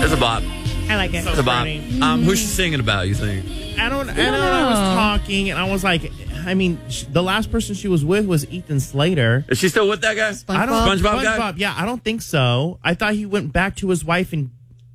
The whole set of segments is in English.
It's a bop. I like it. It's a bop. Who's she singing about, you think? I was talking, and I was like, I mean, the last person she was with was Ethan Slater. Is she still with that guy? SpongeBob guy? Yeah, I don't think so. I thought he went back to his wife and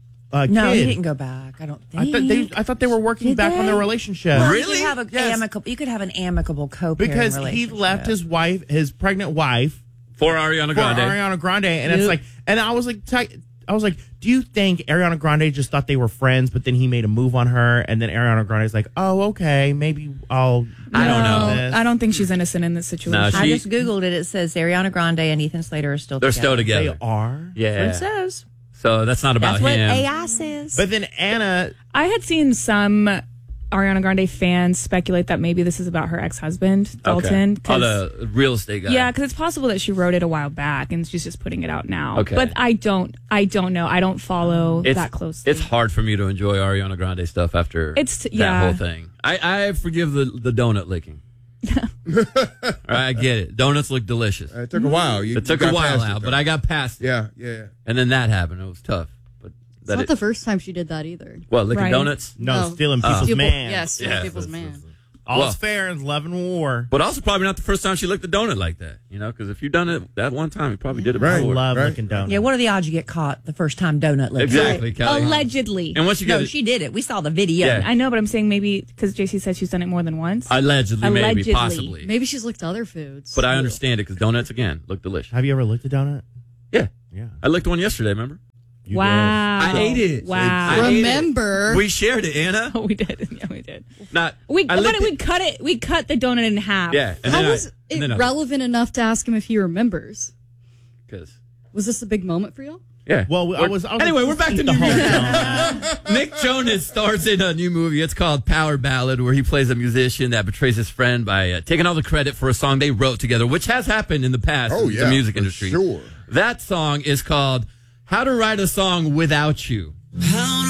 No, kid. he didn't go back. I don't think. I thought they were working back on their relationship. Well, Really? You could have an amicable co-parent Because he relationship. left his wife, his pregnant wife, For Ariana Grande. And it's like, and I was like, do you think Ariana Grande just thought they were friends, but then he made a move on her, and then Ariana Grande's like, oh, okay, maybe I'll. I don't know. I don't think she's innocent in this situation. No, I just Googled it. It says Ariana Grande and Ethan Slater are still They're together. still together. They are. Yeah. That's what it says. So that's not about That's what him. AI says. But then Anna, I had seen some Ariana Grande fans speculate that maybe this is about her ex-husband, Dalton. Okay. Oh, the real estate guy. Yeah, because it's possible that she wrote it a while back and she's just putting it out now. Okay. But I don't know. I don't follow that closely. It's hard for me to enjoy Ariana Grande stuff after that whole thing. I forgive the donut licking. All right, I get it. Donuts look delicious. It took a while. It took a while out, but I got past it. Yeah. And then that happened. It was tough. But It's not the first time she did that either. What, licking Right. donuts? no, stealing people's man. Yes, stealing people's man. All's fair in love and war. But also probably not the first time she licked a donut like that, because if you've done it that one time, you probably did it Right. before. I love Right. licking donuts. Yeah, what are the odds you get caught the first time donut licking? Exactly, Kelly. Allegedly. And once you get No, it, she did it. We saw the video. Yeah. I know, but I'm saying maybe because JC said she's done it more than once. allegedly, maybe, Allegedly. possibly. Maybe she's licked other foods. But I understand it because donuts, again, look delicious. Have you ever licked a donut? Yeah. Yeah. I licked one yesterday, remember? You Wow. I ate it. Wow. I ate it. Remember. We shared it, Anna. Oh, we did. Yeah, we did. Not. We I licked cut it. We cut the donut in half. Yeah. And How then was and it then relevant enough to ask him if he remembers? Because. Was this a big moment for you? Yeah. Well, I was Anyway, like, we're back to eat new the whole music. donut. Nick Jonas stars in a new movie. It's called Power Ballad, where he plays a musician that betrays his friend by taking all the credit for a song they wrote together, which has happened in the past in the music industry. Sure. That song is called How to Write a Song Without You. How